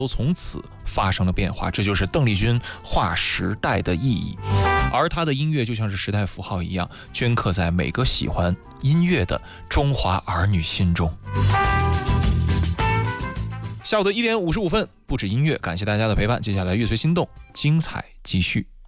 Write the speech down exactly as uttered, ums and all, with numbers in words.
都从此发生了变化，这就是邓丽君划时代的意义。而她的音乐就像是时代符号一样，镌刻在每个喜欢音乐的中华儿女心中。下午的一点五十五分，不止音乐，感谢大家的陪伴。接下来乐随心动，精彩继续。